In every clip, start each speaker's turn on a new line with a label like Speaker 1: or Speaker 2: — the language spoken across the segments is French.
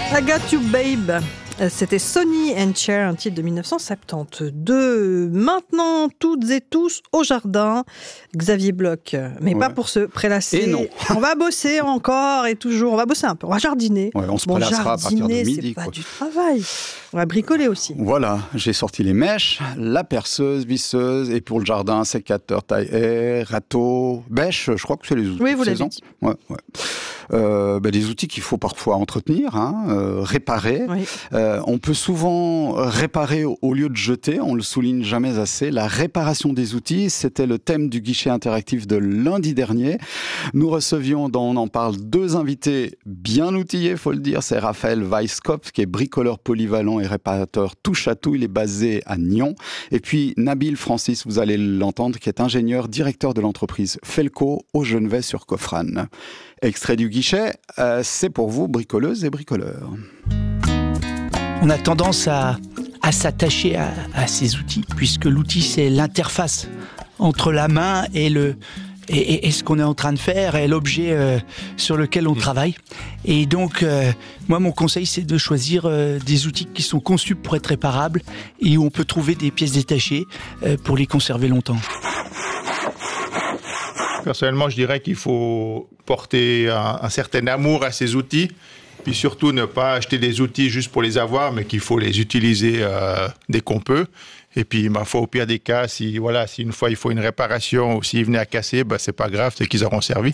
Speaker 1: I Got You Babe. C'était Sonny and Cher, un titre de 1972. Maintenant, toutes et tous au jardin. Xavier Bloch, mais pas pour se prélasser.
Speaker 2: Et non.
Speaker 1: On va bosser encore et toujours. On va bosser un peu. On va jardiner.
Speaker 2: Ouais, on se prélassera à partir de midi.
Speaker 1: C'est pas du travail. On va bricoler aussi.
Speaker 2: Voilà, j'ai sorti les mèches, la perceuse, visseuse, et pour le jardin, sécateur, taille-haie, râteau, bêche, je crois que c'est les outils.
Speaker 1: Oui, vous
Speaker 2: de
Speaker 1: l'avez
Speaker 2: saison.
Speaker 1: dit.
Speaker 2: Ouais. Des outils qu'il faut parfois entretenir, réparer.
Speaker 1: Oui.
Speaker 2: On peut souvent réparer au lieu de jeter, on le souligne jamais assez. La réparation des outils, c'était le thème du guichet interactif de lundi dernier. Nous recevions, On en parle, 2 invités bien outillés, faut le dire. C'est Raphaël Weisskopf, qui est bricoleur polyvalent et réparateur touche à tout. Il est basé à Nyon. Et puis Nabil Francis, vous allez l'entendre, qui est ingénieur, directeur de l'entreprise Felco au Genevet-sur-Coffrane. Extrait du guichet, c'est pour vous, bricoleuses et bricoleurs.
Speaker 3: On a tendance à s'attacher à ces outils, puisque l'outil, c'est l'interface entre la main et ce qu'on est en train de faire et l'objet sur lequel on travaille. Et donc, moi, mon conseil, c'est de choisir des outils qui sont conçus pour être réparables et où on peut trouver des pièces détachées pour les conserver longtemps.
Speaker 4: Personnellement, je dirais qu'il faut porter un certain amour à ces outils, puis surtout ne pas acheter des outils juste pour les avoir, mais qu'il faut les utiliser dès qu'on peut. Et puis, ma foi, au pire des cas, si une fois il faut une réparation ou s'ils venaient à casser, c'est pas grave, c'est qu'ils auront servi.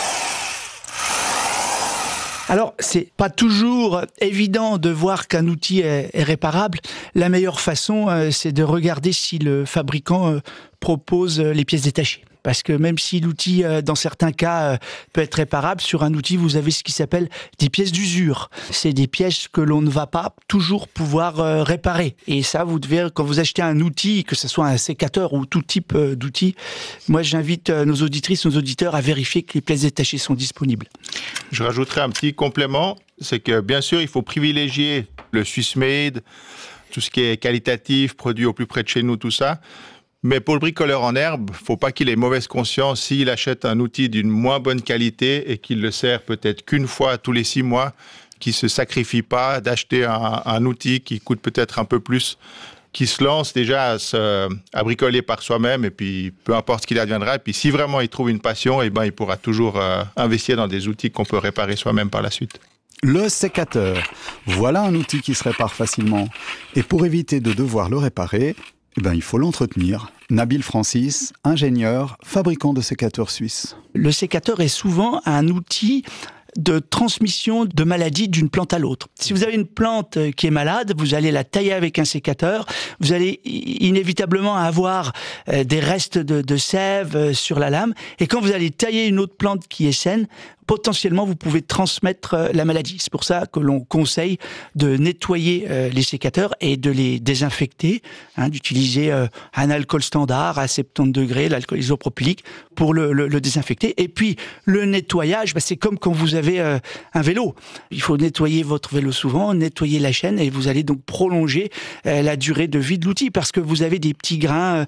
Speaker 3: Alors, c'est pas toujours évident de voir qu'un outil est réparable. La meilleure façon, c'est de regarder si le fabricant propose les pièces détachées. Parce que même si l'outil, dans certains cas, peut être réparable, sur un outil, vous avez ce qui s'appelle des pièces d'usure. C'est des pièces que l'on ne va pas toujours pouvoir réparer. Et ça, vous devez, quand vous achetez un outil, que ce soit un sécateur ou tout type d'outil, moi, j'invite nos auditrices, nos auditeurs à vérifier que les pièces détachées sont disponibles.
Speaker 4: Je rajouterai un petit complément, c'est que bien sûr, il faut privilégier le Swiss Made, tout ce qui est qualitatif, produit au plus près de chez nous, tout ça. Mais pour le bricoleur en herbe, faut pas qu'il ait mauvaise conscience s'il achète un outil d'une moins bonne qualité et qu'il le sert peut-être qu'une fois tous les 6 mois, qu'il se sacrifie pas d'acheter un outil qui coûte peut-être un peu plus, qui se lance déjà à bricoler par soi-même et puis peu importe ce qu'il adviendra. Et puis si vraiment il trouve une passion, il pourra toujours investir dans des outils qu'on peut réparer soi-même par la suite.
Speaker 2: Le sécateur. Voilà un outil qui se répare facilement. Et pour éviter de devoir le réparer, il faut l'entretenir. Nabil Francis, ingénieur, fabricant de sécateurs suisses.
Speaker 3: Le sécateur est souvent un outil de transmission de maladies d'une plante à l'autre. Si vous avez une plante qui est malade, vous allez la tailler avec un sécateur, vous allez inévitablement avoir des restes de sève sur la lame, et quand vous allez tailler une autre plante qui est saine, potentiellement vous pouvez transmettre la maladie. C'est pour ça que l'on conseille de nettoyer les sécateurs et de les désinfecter, d'utiliser un alcool standard à 70 degrés, l'alcool isopropylique, pour le désinfecter. Et puis le nettoyage, c'est comme quand vous avez un vélo. Il faut nettoyer votre vélo souvent, nettoyer la chaîne, et vous allez donc prolonger la durée de vie de l'outil, parce que vous avez des petits grains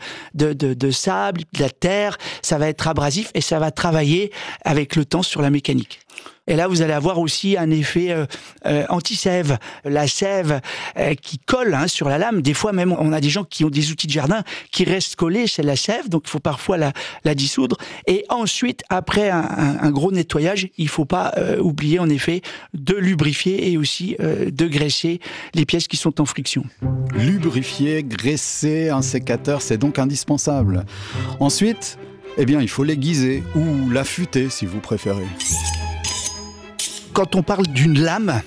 Speaker 3: de sable, de la terre, ça va être abrasif et ça va travailler avec le temps sur la mécanique. Et là, vous allez avoir aussi un effet anti-sève. La sève qui colle sur la lame. Des fois, même, on a des gens qui ont des outils de jardin qui restent collés, c'est la sève, donc il faut parfois la dissoudre. Et ensuite, après un gros nettoyage, il ne faut pas oublier, en effet, de lubrifier et aussi de graisser les pièces qui sont en friction.
Speaker 2: Lubrifier, graisser un sécateur, c'est donc indispensable. Ensuite, il faut l'aiguiser ou l'affûter si vous préférez.
Speaker 3: Quand on parle d'une lame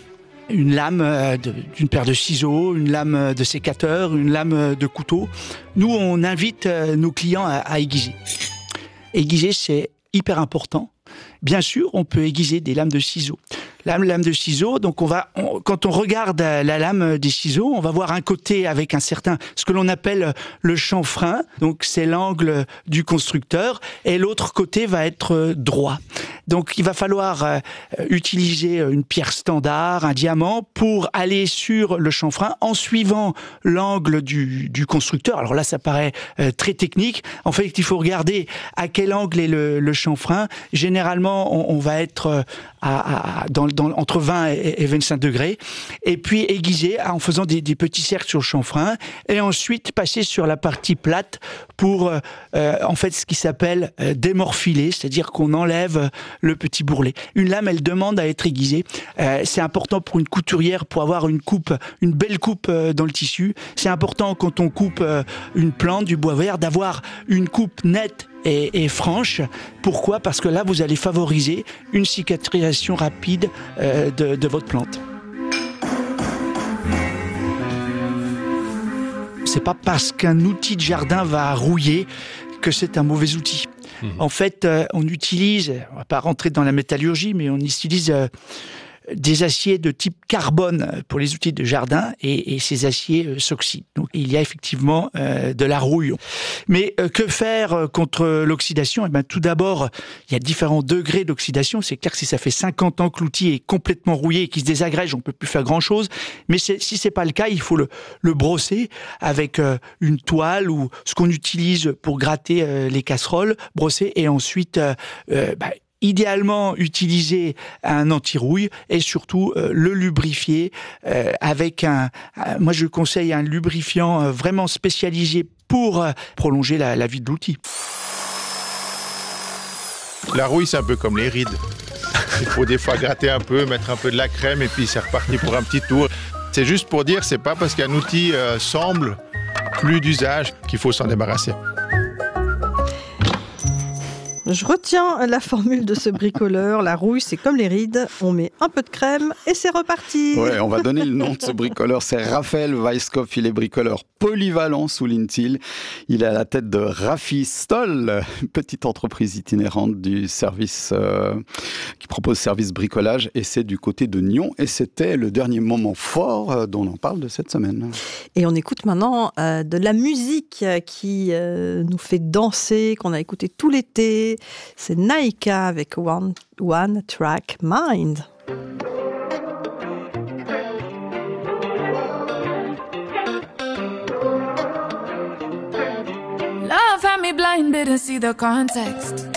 Speaker 3: d'une paire de ciseaux, une lame de sécateur, une lame de couteau, nous on invite nos clients à aiguiser. Aiguiser, c'est hyper important. Bien sûr, on peut aiguiser des lames de ciseaux. Lame de ciseaux, donc quand on regarde la lame des ciseaux, on va voir un côté avec ce que l'on appelle le chanfrein, donc c'est l'angle du constructeur, et l'autre côté va être droit. Donc il va falloir utiliser une pierre standard, un diamant, pour aller sur le chanfrein en suivant l'angle du constructeur. Alors là, ça paraît très technique. En fait, il faut regarder à quel angle est le chanfrein. Généralement, on va être dans entre 20 et 25 degrés, et puis aiguiser en faisant des petits cercles sur le chanfrein, et ensuite passer sur la partie plate pour en fait ce qui s'appelle démorphiler, c'est-à-dire qu'on enlève le petit bourrelet. Une lame, elle demande à être aiguisée. C'est important pour une couturière pour avoir une belle coupe dans le tissu. C'est important quand on coupe une plante, du bois vert, d'avoir une coupe nette et franche. Pourquoi ? Parce que là, vous allez favoriser une cicatrisation rapide de votre plante. C'est pas parce qu'un outil de jardin va rouiller que c'est un mauvais outil. En fait, on va pas rentrer dans la métallurgie, mais on utilise des aciers de type carbone pour les outils de jardin, et ces aciers s'oxydent. Donc il y a effectivement de la rouille. Mais que faire contre l'oxydation ? Tout d'abord, il y a différents degrés d'oxydation. C'est clair que si ça fait 50 ans que l'outil est complètement rouillé et qu'il se désagrège, on ne peut plus faire grand-chose. Mais si c'est pas le cas, il faut le brosser avec une toile ou ce qu'on utilise pour gratter les casseroles, brosser, et ensuite idéalement utiliser un anti-rouille, et surtout le lubrifier avec moi je conseille un lubrifiant vraiment spécialisé pour prolonger la vie de l'outil.
Speaker 4: La rouille, c'est un peu comme les rides. Il faut des fois gratter un peu, mettre un peu de la crème, et puis c'est reparti pour un petit tour. C'est juste pour dire, c'est pas parce qu'un outil semble plus d'usage qu'il faut s'en débarrasser.
Speaker 1: Je retiens la formule de ce bricoleur. La rouille, c'est comme les rides. On met un peu de crème et c'est reparti.
Speaker 2: Ouais, on va donner le nom de ce bricoleur. C'est Raphaël Weisskopf. Il est bricoleur polyvalent, souligne-t-il. Il est à la tête de Rafi-Stol, une petite entreprise itinérante du service qui propose service bricolage. Et c'est du côté de Nyon. Et c'était le dernier moment fort dont on parle de cette semaine. Et
Speaker 1: on écoute maintenant de la musique qui nous fait danser, qu'on a écouté tout l'été. C'est Naika avec One Track Mind.
Speaker 5: Love had me blind, didn't see the context.